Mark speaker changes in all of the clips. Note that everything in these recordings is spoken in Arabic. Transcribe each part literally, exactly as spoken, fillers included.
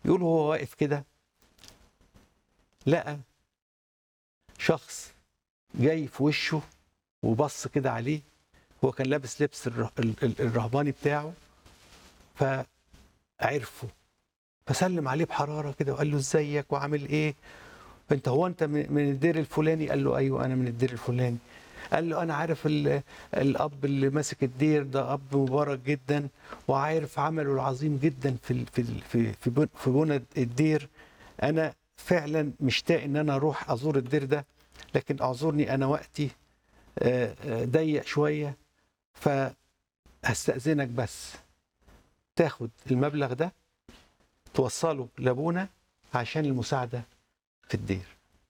Speaker 1: يقول هو واقف كده لقى شخص جاي في وشه وبص كده عليه. هو كان لابس لبس الره- ال- ال- الرهباني بتاعه، فعرفه، فسلم عليه بحرارة كده وقال له ازيك وعامل ايه؟ انت هو انت من من الدير الفلاني؟ قال له ايوه انا من الدير الفلاني. قال له انا عارف ال- الاب اللي ماسك الدير ده اب مبارك جدا، وعارف عمله العظيم جدا في ال- في ال- في في بن- في بنى الدير. انا فعلا مشتاق ان انا اروح ازور الدير ده، لكن اعذرني انا وقتي آه، آه، ضيق شويه، فهستأذنك بس تاخد المبلغ ده توصله لابونا عشان المساعده في الدير.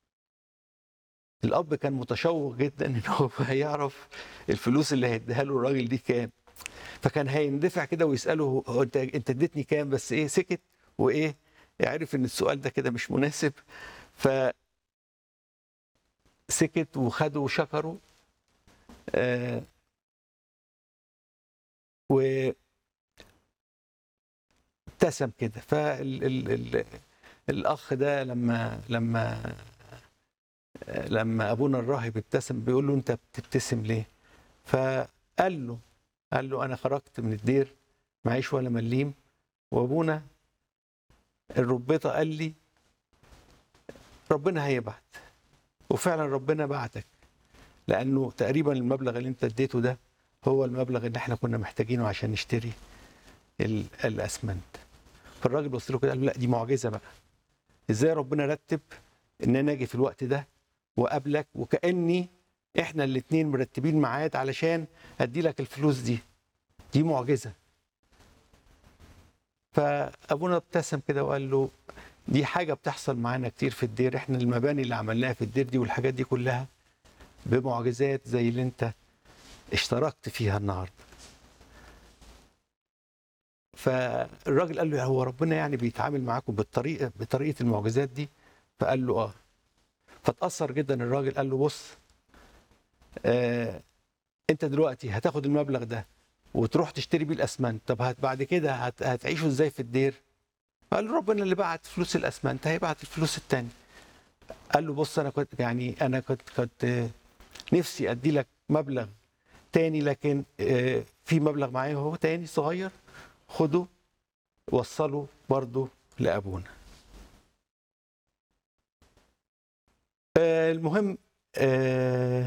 Speaker 1: الاب كان متشوق جدا ان هو هيعرف الفلوس اللي هيديها له الراجل دي كام، فكان هيندفع كده ويساله هو انت انت اديتني كام؟ بس ايه، سكت وايه، عرف ان السؤال ده كده مش مناسب، فسكت وخده وشكره. آه وابتسم كده. فالاخ ده لما لما لما ابونا الراهب ابتسم، بيقول له انت بتبتسم ليه؟ فقال له قال له انا خرجت من الدير معيش ولا مليم، وابونا الربيطه قال لي ربنا هيبعت، وفعلا ربنا بعتك، لانه تقريبا المبلغ اللي انت اديته ده هو المبلغ اللي احنا كنا محتاجينه عشان نشتري ال- الاسمنت. فالراجل بص له كده قال له لا دي معجزه بقى، ازاي ربنا رتب ان انا اجي في الوقت ده وقابلك، وكاني احنا الاثنين مرتبين ميعاد علشان ادي لك الفلوس دي، دي معجزه. فابونا ابتسم كده وقال له دي حاجه بتحصل معانا كتير في الدير، احنا المباني اللي عملناها في الدير دي والحاجات دي كلها بمعجزات زي اللي انت اشتركت فيها النهارده. فالراجل قال له هو ربنا يعني بيتعامل معاكم بالطريقه بطريقه المعجزات دي؟ فقال له اه. فتأثر جدا الراجل، قال له بص، آه انت دلوقتي هتاخد المبلغ ده وتروح تشتري بيه الاسمنت، طب هت بعد كده هت هتعيشوا ازاي في الدير؟ قال له ربنا اللي بعت فلوس الاسمنت هيبعت الفلوس التانية. قال له بص انا كنت يعني انا كنت كنت نفسي ادي لك مبلغ تاني، لكن آه، في مبلغ معايا هو تاني صغير، خده وصله برضه لابونا. آه، المهم آه،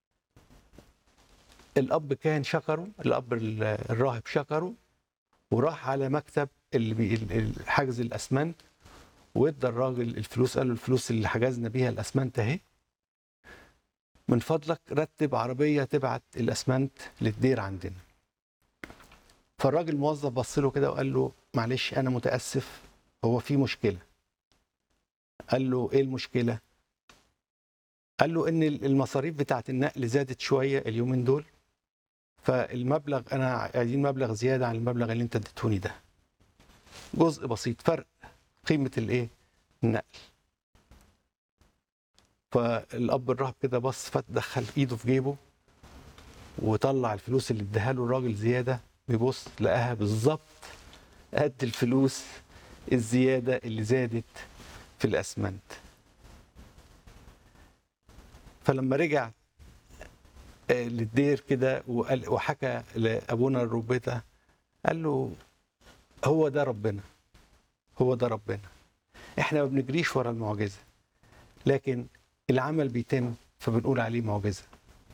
Speaker 1: الاب كان شكره، الاب ال- الراهب شكره، وراح على مكتب اللي بي- ال- ال- حجز الاسمنت، وادى الراجل الفلوس، قال له الفلوس اللي حجزنا بيها الاسمنت اهي، من فضلك رتب عربيه تبعت الاسمنت للدير عندنا. فالراجل موظف بص له كده وقال له معلش انا متاسف، هو في مشكله. قال له ايه المشكله؟ قال له ان المصاريف بتاعت النقل زادت شويه اليومين دول، فالمبلغ انا عايزين مبلغ زياده عن المبلغ اللي انت اديتوني ده، جزء بسيط فرق قيمه الايه، النقل. فالاب الراهب كده بص، فدخل ايده في جيبه وطلع الفلوس اللي اداها له الراجل زياده، بيبص لقاها بالظبط قد الفلوس الزياده اللي زادت في الاسمنت. فلما رجع آه، للدير كده وقال وحكى لابونا الربيطه، قال له هو ده ربنا، هو ده ربنا. احنا ما بنجريش ورا المعجزه، لكن العمل بيتم فبنقول عليه معجزه.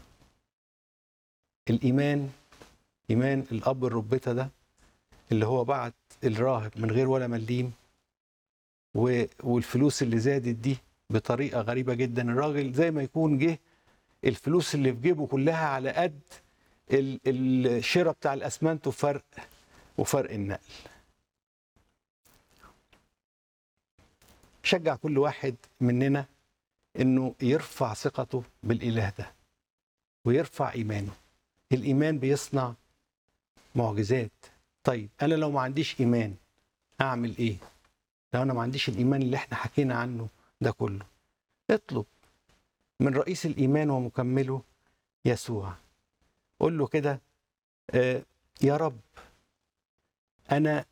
Speaker 1: الايمان، ايمان الاب الربيطه ده اللي هو بعت الراهب من غير ولا مليم، و- والفلوس اللي زادت دي بطريقه غريبه جدا، الراجل زي ما يكون جه الفلوس اللي في جيبه كلها على قد ال- الشراء بتاع الاسمنت وفرق وفرق النقل. شجع كل واحد مننا انه يرفع ثقته بالاله ده ويرفع ايمانه. الايمان بيصنع معجزات. طيب انا لو ما عنديش ايمان اعمل ايه؟ لو انا ما عنديش الايمان اللي احنا حكينا عنه ده كله، اطلب من رئيس الايمان ومكمله يسوع. قول له كده آه يا رب انا